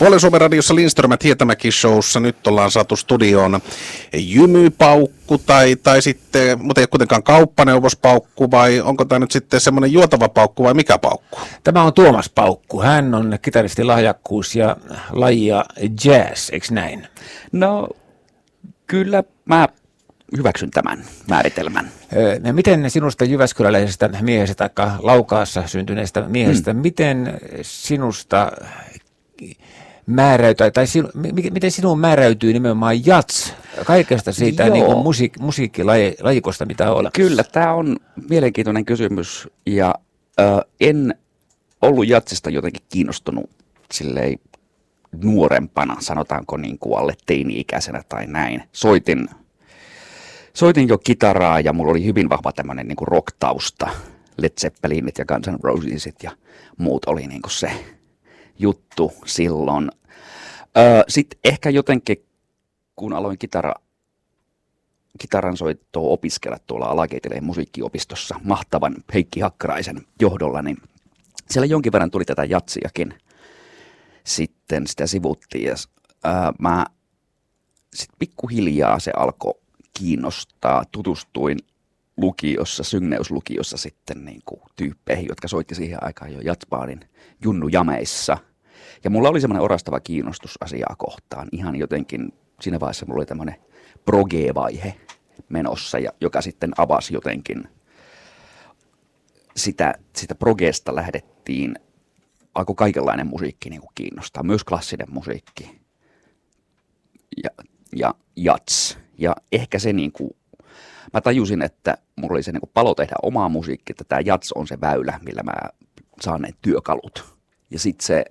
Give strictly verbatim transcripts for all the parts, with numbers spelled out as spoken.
Puolen Suomen radiossa Lindströmät Hietamäki Showssa. Nyt ollaan saatu studioon jymypaukku tai, tai sitten, mutta ei ole kuitenkaan kauppaneuvospaukku, vai onko tämä nyt sitten semmoinen juotava paukku vai mikä paukku? Tämä on Tuomas Paukku. Hän on kitaristi lahjakkuus ja lajia jazz, eikö näin? No kyllä mä hyväksyn tämän määritelmän. Öö, miten sinusta jyväskyläläisestä miehestä tai Laukaassa syntyneestä miehestä, hmm. miten sinusta määräytyy, tai sinu, miten sinuun määräytyy nimenomaan jats kaikesta siitä niin kuin musiik, musiikkilajikosta, mitä on olemassa? Kyllä, tämä on mielenkiintoinen kysymys, ja ö, en ollut jatsista jotenkin kiinnostunut silleen nuorempana, sanotaanko niin kuin alle teini-ikäisenä tai näin. Soitin, soitin jo kitaraa ja mulla oli hyvin vahva tämmöinen niin kuin rock-tausta. Led Zeppelinit ja Guns N' Rosesit ja muut oli niin kuin se juttu silloin. Öö, Sitten ehkä jotenkin, kun aloin kitara, kitaran soittoa opiskella tuolla Alakeiteleen musiikkiopistossa mahtavan Heikki Hakkaraisen johdolla, niin siellä jonkin verran tuli tätä jatsiakin. Sitten sitä sivuttiin ja ää, mä sitten pikkuhiljaa se alkoi kiinnostaa. Tutustuin lukiossa, Syngneuslukiossa sitten niin kuin tyyppeihin, jotka soitti siihen aikaan jo jatsbaarin Junnu Jameissa. Ja mulla oli semmoinen orastava kiinnostus asiaa kohtaan. Ihan jotenkin siinä vaiheessa mulla oli tämmöinen proge-vaihe menossa, ja, joka sitten avasi jotenkin sitä, sitä progesta lähdettiin. Alkoi kaikenlainen musiikki niin kuin kiinnostaa, myös klassinen musiikki ja, ja jats. Ja ehkä se, niin kuin, mä tajusin, että mulla oli se niin kuin palo tehdä omaa musiikkia, että tämä jats on se väylä, millä mä saan ne työkalut. Ja sitten se,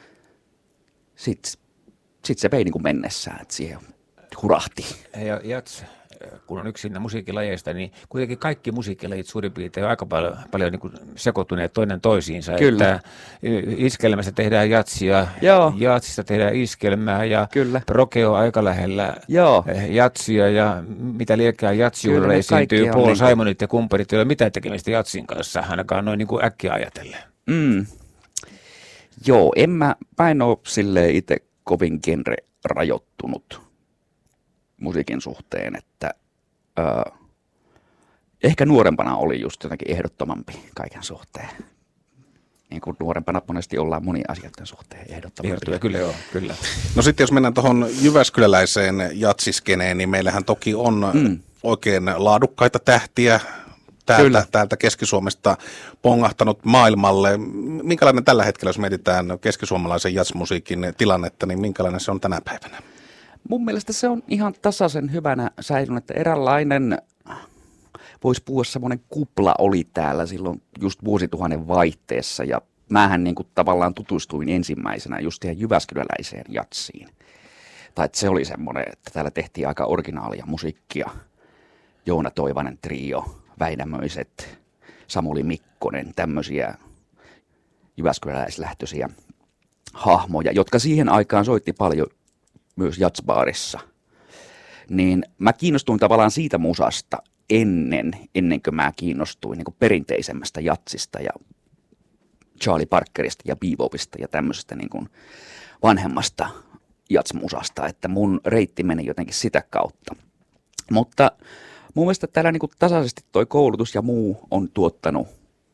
sit, sit se vei niin kuin mennessään, että siihen hurahti. Ja jats, kun on yksi musiikkilajeista, niin kuitenkin kaikki musiikkilajit suurin piirtein on aika paljon, paljon niin kuin sekoittuneet toinen toisiinsa. Kyllä. Että iskelmästä tehdään jatsia, Joo. jatsista tehdään iskelmää ja Kyllä. proge on aika lähellä Joo. jatsia ja mitä liekää jatsijuudella esiintyy. Paul niin Simonit ja kumppanit ei ole mitään tekemistä jatsin kanssa, ainakaan noin niin kuin äkkiä ajatellen. Mm. Joo, en mä, mä en ole silleen itse kovin genre rajoittunut musiikin suhteen, että ö, ehkä nuorempana oli just jotenkin ehdottomampi kaiken suhteen. Niin kuin nuorempana monesti ollaan monia asioiden suhteen ehdottomampi. Kyllä joo, kyllä. No sitten jos mennään tuohon jyväskyläläiseen jatsiskeneen, niin meillähän toki on mm. oikein laadukkaita tähtiä täältä, täältä Keski-Suomesta pongahtanut maailmalle. Minkälainen tällä hetkellä, jos mietitään keskisuomalaisen jatsmusiikin tilannetta, niin minkälainen se on tänä päivänä? Mun mielestä se on ihan tasaisen hyvänä säilynyt, että eräänlainen, voisi puhua semmoinen kupla oli täällä silloin just vuosituhannen vaihteessa, ja mähän niin kuin tavallaan tutustuin ensimmäisenä just siihen jyväskyläläiseen jatsiin. Tai että se oli semmoinen, että täällä tehtiin aika originaalia musiikkia. Joona Toivanen trio, Väinämöiset, Samuli Mikkonen, tämmöisiä jyväskyläläislähtöisiä hahmoja, jotka siihen aikaan soitti paljon myös jatsbaarissa, niin mä kiinnostuin tavallaan siitä musasta ennen, ennen kuin mä kiinnostuin niin kuin perinteisemmästä jatsista ja Charlie Parkerista ja bebopista ja tämmöisestä niin kuin vanhemmasta jatsmusasta, että mun reitti meni jotenkin sitä kautta. Mutta mun mielestä täällä niin kuin tasaisesti toi koulutus ja muu on tuottanut,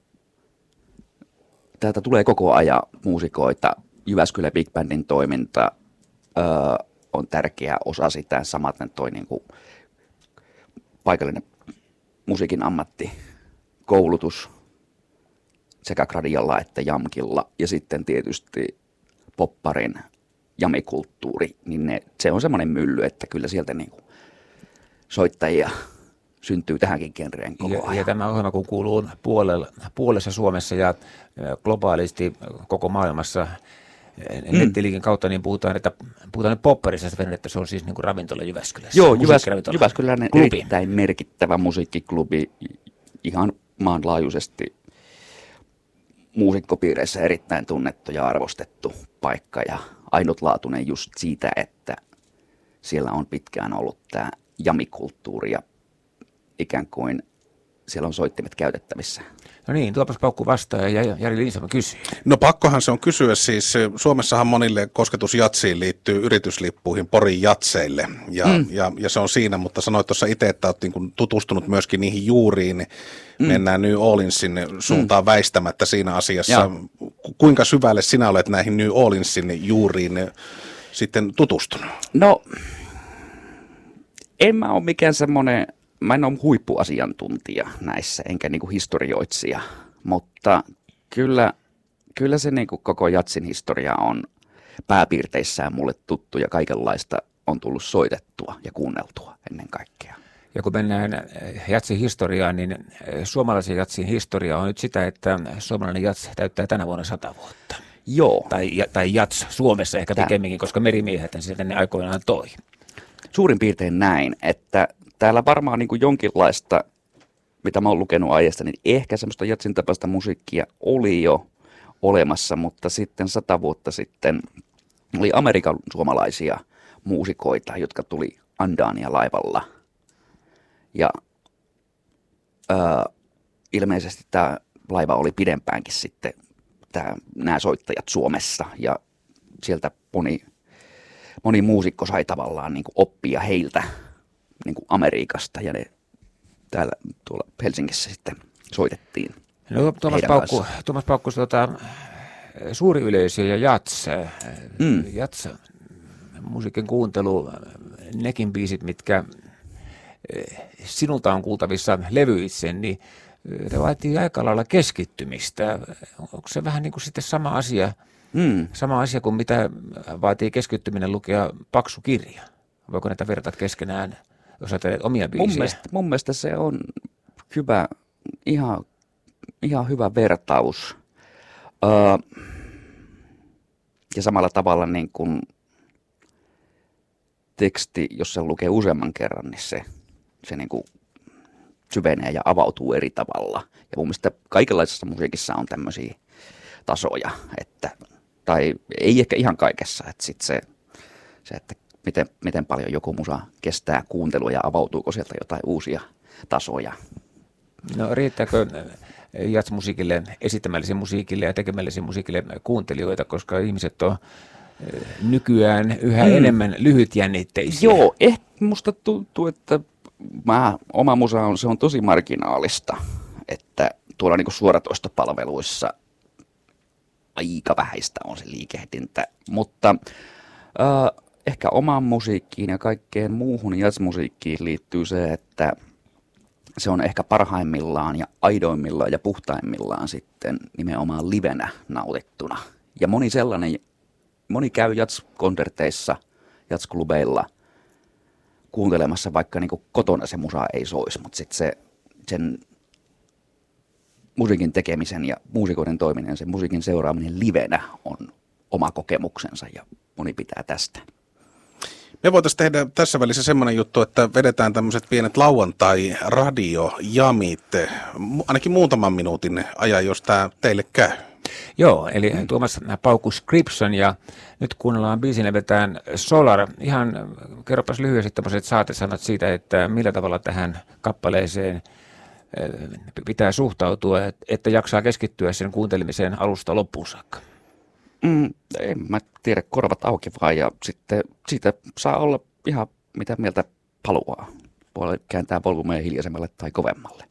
täältä tulee koko ajan muusikoita, Jyväskylän Big Bandin toiminta, öö, on tärkeä osa sitä, samaten toi niin kuin paikallinen musiikin ammatti, koulutus sekä Gradialla että Jamkilla, ja sitten tietysti popparin jamikulttuuri, niin ne, se on semmoinen mylly, että kyllä sieltä niin kuin soittajia syntyy tähänkin genreen koko ajan. Ja, ja tämä ohjelma, kun kuuluu puolella, puolessa Suomessa ja globaalisti koko maailmassa, Mm. nettiliikin kautta, niin puhutaan, että puhutaan nyt popparissa, että se on siis niin kuin ravintola Jyväskylässä. Joo, Jyväs, Jyväskyläinen erittäin merkittävä musiikkiklubi, ihan maanlaajuisesti muusikkopiireissä erittäin tunnettu ja arvostettu paikka, ja ainutlaatuinen just siitä, että siellä on pitkään ollut tämä jamikulttuuri, ja ikään kuin siellä on soittimet käytettävissä. No niin, Tuomas Paukku vastaa ja Jari Lindström kysyy. No pakkohan se on kysyä siis. Suomessahan monille kosketus jatsiin liittyy yrityslippuihin Porin jatseille ja, mm. ja, ja se on siinä, mutta sanoit tuossa itse, että olet niin tutustunut myöskin niihin juuriin. Mm. Mennään New Orleansin suuntaan mm. väistämättä siinä asiassa. Ja. Kuinka syvälle sinä olet näihin New Orleansin juuriin sitten tutustunut? No, en mä ole mikään semmoinen, mä en ole huippuasiantuntija näissä, enkä niinku historioitsija, mutta kyllä, kyllä se niinku koko jatsin historia on pääpiirteissään mulle tuttu ja kaikenlaista on tullut soitettua ja kuunneltua ennen kaikkea. Ja kun mennään jatsin historiaan, niin suomalaisen jatsin historia on nyt sitä, että suomalainen jats täyttää tänä vuonna sata vuotta. Joo. Tai, tai jats Suomessa ehkä pikemminkin, koska merimiehet sen tänne aikoinaan toi. Suurin piirtein näin, että täällä varmaan niin kuin jonkinlaista, mitä mä oon lukenut aiheesta, niin ehkä semmoista jatsin tapaista musiikkia oli jo olemassa, mutta sitten sata vuotta sitten oli Amerikan suomalaisia muusikoita, jotka tuli Andania laivalla. Ja öö, ilmeisesti tämä laiva oli pidempäänkin sitten tää, nämä soittajat Suomessa ja sieltä moni, moni muusikko sai tavallaan niin kuin oppia heiltä niin kuin Amerikasta ja ne täällä tuolla Helsingissä sitten soitettiin. No Tuomas Paukku, Tuomas Paukku tuota, suuri yleisö ja jats, mm. jats musiikin kuuntelu, nekin biisit, mitkä sinulta on kuultavissa levyitse, niin se vaatii aika lailla keskittymistä. Onko se vähän niin kuin sitten sama asia, mm. sama asia kuin mitä vaatii keskittyminen lukea paksu kirja? Voiko näitä verrata keskenään, jos ajattelet omia biisejä? Mun mielestä, mun mielestä se on hyvä, ihan, ihan hyvä vertaus. Öö, ja samalla tavalla niin kuin teksti, jos se lukee useamman kerran, niin se, se niin kuin syvenee ja avautuu eri tavalla. Ja mun mielestä kaikenlaisessa musiikissa on tämmöisiä tasoja, että, tai ei ehkä ihan kaikessa, että sit se, se, että miten, miten paljon joku musa kestää kuuntelua ja avautuuko sieltä jotain uusia tasoja. No riittääkö jatsmusiikille, esittämällisen musiikille ja tekemällisen musiikille kuuntelijoita, koska ihmiset on nykyään yhä mm. enemmän lyhytjännitteisiä? Joo, ehkä musta tuntuu, että mä, oma musa on, se on tosi marginaalista, että tuolla niinku suoratoistopalveluissa aika vähäistä on se liikehdintä, mutta äh, ehkä omaan musiikkiin ja kaikkeen muuhun jazzmusiikkiin liittyy se, että se on ehkä parhaimmillaan ja aidoimmillaan ja puhtaimmillaan sitten nimenomaan livenä nautittuna. Ja moni sellainen, moni käy jazz-konserteissa, jazz-klubeilla kuuntelemassa, vaikka niin kuin kotona se musa ei soisi, mutta sitten se, sen musiikin tekemisen ja muusikoiden toiminen, sen musiikin seuraaminen livenä on oma kokemuksensa ja moni pitää tästä. Me voitaisiin tehdä tässä välissä semmoinen juttu, että vedetään tämmöiset pienet lauantai-radiojamit, ainakin muutaman minuutin ajan, jos tämä teille käy. Joo, eli Tuomas Paukku Scripson ja nyt kuunnellaan biisin ja vetään Solar. Ihan kerropas lyhyesti tämmöiset saatesanat siitä, että millä tavalla tähän kappaleeseen pitää suhtautua, että jaksaa keskittyä sen kuuntelemiseen alusta loppuun saakka. Mm, en mä tiedä, korvat auki vaan ja sitten siitä saa olla ihan mitä mieltä haluaa. Voi kääntää volumea hiljaisemmalle tai kovemmalle.